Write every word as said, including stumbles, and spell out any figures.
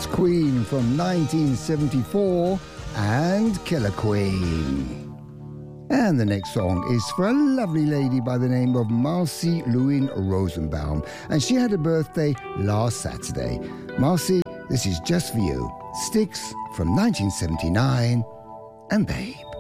That's Queen from nineteen seventy-four and Killer Queen. And the next song is for a lovely lady by the name of Marcy Lewin Rosenbaum. And she had a birthday last Saturday. Marcy, this is just for you. Sticks from nineteen seventy-nine and Babe.